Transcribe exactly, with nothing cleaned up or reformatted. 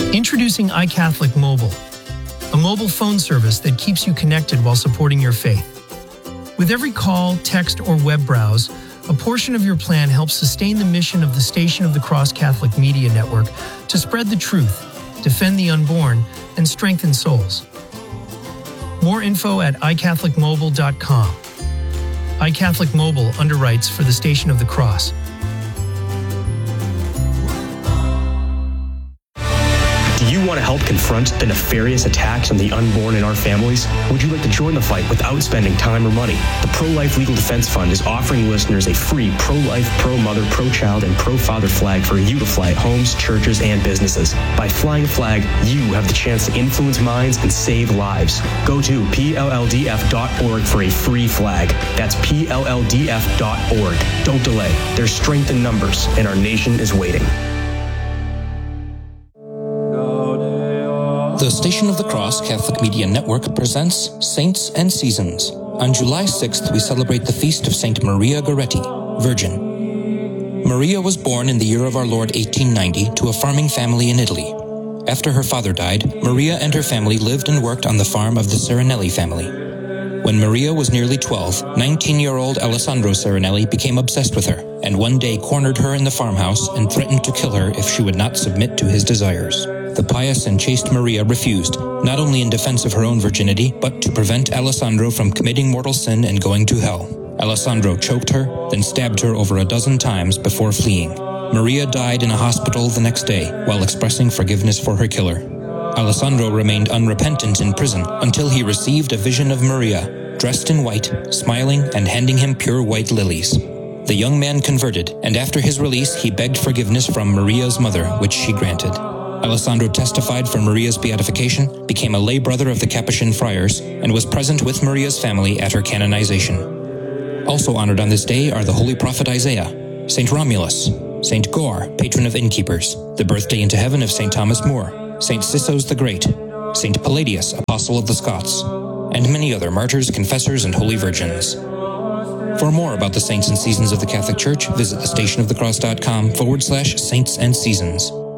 Introducing iCatholic Mobile, a mobile phone service that keeps you connected while supporting your faith. With every call, text, or web browse, a portion of your plan helps sustain the mission of the Station of the Cross Catholic Media Network to spread the truth, defend the unborn, and strengthen souls. More info at i catholic mobile dot com. iCatholic Mobile underwrites for the Station of the Cross. Do you want to help confront the nefarious attacks on the unborn in our families? Would you like to join the fight without spending time or money? The Pro-Life Legal Defense Fund is offering listeners a free pro-life, pro-mother, pro-child, and pro-father flag for you to fly at homes, churches, and businesses. By flying a flag, you have the chance to influence minds and save lives. Go to P L L D F dot org for a free flag. That's P L L D F dot org. Don't delay. There's strength in numbers, and our nation is waiting. The Station of the Cross Catholic Media Network presents Saints and Seasons. On July sixth, we celebrate the feast of Saint Maria Goretti, Virgin. Maria was born in the year of our Lord eighteen ninety to a farming family in Italy. After her father died, Maria and her family lived and worked on the farm of the Serenelli family. When Maria was nearly twelve, nineteen-year-old Alessandro Serenelli became obsessed with her, and one day cornered her in the farmhouse and threatened to kill her if she would not submit to his desires. The pious and chaste Maria refused, not only in defense of her own virginity, but to prevent Alessandro from committing mortal sin and going to hell. Alessandro choked her, then stabbed her over a dozen times before fleeing. Maria died in a hospital the next day while expressing forgiveness for her killer. Alessandro remained unrepentant in prison until he received a vision of Maria, dressed in white, smiling and handing him pure white lilies. The young man converted, and after his release he begged forgiveness from Maria's mother, which she granted. Alessandro testified for Maria's beatification, became a lay brother of the Capuchin friars, and was present with Maria's family at her canonization. Also honored on this day are the Holy Prophet Isaiah, Saint Romulus, Saint Gore, patron of innkeepers, the birthday into heaven of Saint Thomas More, Saint Sissos the Great, Saint Palladius, apostle of the Scots, and many other martyrs, confessors, and holy virgins. For more about the saints and seasons of the Catholic Church, visit thestationofthecross.com forward slash saints and seasons.